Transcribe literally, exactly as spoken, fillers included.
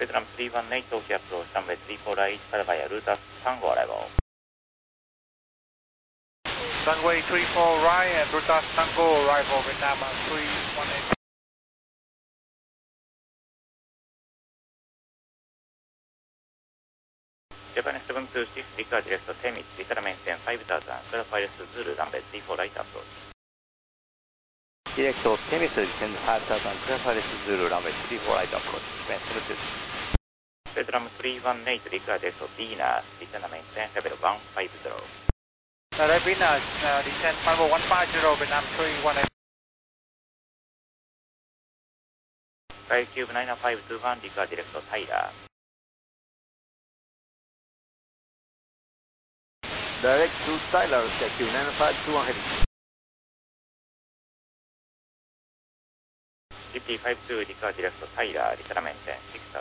ベトナムさんいちはち、東京アプローチ、ランウェイさんじゅうよんライト、パラバイア、ルータスさんごアライバル。 Runway three four right and Ruta Tango arrival Vietnam three one eight. Japan seven two six, Ricard direct Temis, Ricard maintain five thousand, Clear Pilot Zulu, runway three four right approach. Direct Temis, descend five thousand, Clear Pilot Zulu, runway three four right approach. Japan seven two six. Vietnam three one eight, Ricard direct Venus, Ricard maintain level one five zero. Uh, Venus, uh, descend level one five zero, Vietnam three one eight. Skycube nine five two one, Ricard direct Tyler. Direct to Tyler, Skycube nine five two one heavy. G P five two, Ricard direct Tyler, Ricard maintain six